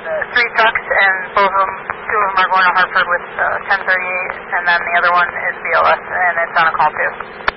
three trucks, and two of them are going to Hartford with 1038, and then the other one is BLS, and it's on a call too.